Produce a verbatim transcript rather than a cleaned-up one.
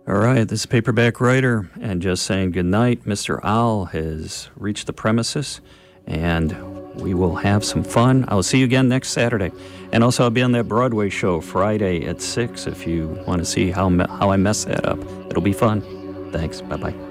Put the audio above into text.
All right, this is Paperback Writer, and just saying goodnight. Mister Owl has reached the premises, and we will have some fun. I'll see you again next Saturday. And also, I'll be on that Broadway show Friday at six if you want to see how, me- how I mess that up. It'll be fun. Thanks. Bye-bye.